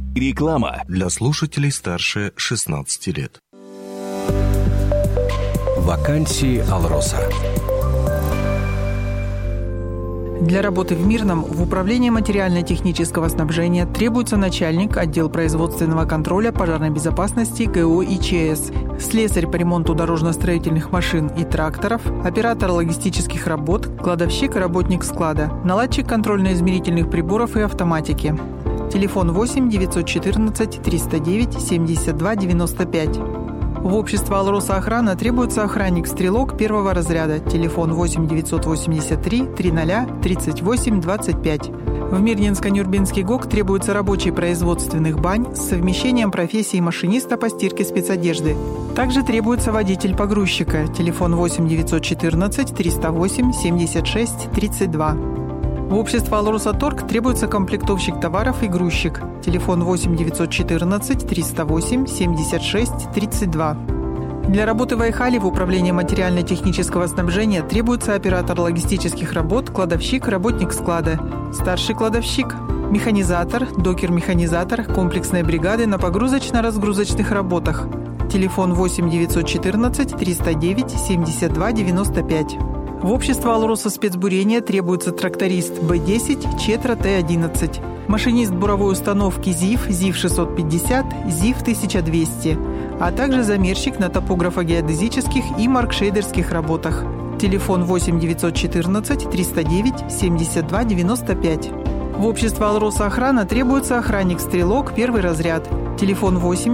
Реклама для слушателей старше 16 лет. Вакансии «Алроса». Для работы в Мирном в Управлении материально-технического снабжения требуется начальник отдела производственного контроля пожарной безопасности ГО и ЧС, слесарь по ремонту дорожно-строительных машин и тракторов, оператор логистических работ, кладовщик и работник склада, наладчик контрольно-измерительных приборов и автоматики. Телефон 8 914 309 72 95. В общество «Алроса Охрана» требуется охранник-стрелок первого разряда. Телефон 8 983 300 38 25. В Мирнинско-Нюрбинский ГОК требуется рабочий производственных бань с совмещением профессии машиниста по стирке спецодежды. Также требуется водитель-погрузчика. Телефон 8 914 308 76 32. В общество «Алроса Торг» требуется комплектовщик товаров и грузчик. Телефон 8 914 308 76 32. Для работы в Айхале в Управлении материально-технического снабжения требуется оператор логистических работ, кладовщик, работник склада, старший кладовщик, механизатор, докер-механизатор комплексной бригады на погрузочно-разгрузочных работах. Телефон 8 914 309 72 95. В общество «Алроса спецбурения» требуется тракторист Б10, Четра Т11, машинист буровой установки ЗИФ, ЗИФ-650, ЗИФ-1200, а также замерщик на топографо-геодезических и маркшейдерских работах. Телефон 8 914 309 72 95. В общество «Алроса Охрана» требуется охранник-стрелок первый разряд. Телефон 8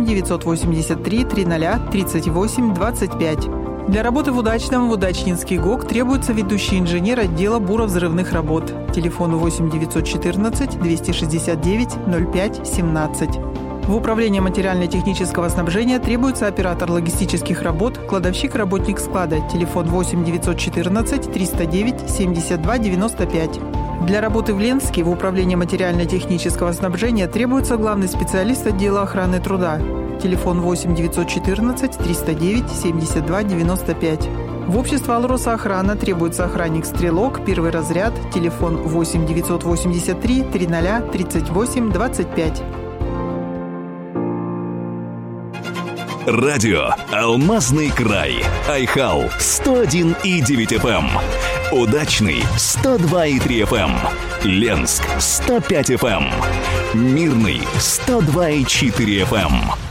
983 300 38 25. Для работы в Удачном в Удачнинский ГОК требуется ведущий инженер отдела буровзрывных работ. Телефон 8 914 269 05 17. В Управлении материально-технического снабжения требуется оператор логистических работ, кладовщик-работник склада. Телефон 8 914 309 72 95. Для работы в Ленске в Управлении материально-технического снабжения требуется главный специалист отдела охраны труда. Телефон 8 914 309 72 95. В общество «Алроса Охрана» требуется охранник-стрелок первый разряд. Телефон 8 983 300 38 25. Радио «Алмазный край». Айхал 101,9 FM. Удачный 102,3 FM. Ленск 105 FM. Мирный 102,4 FM.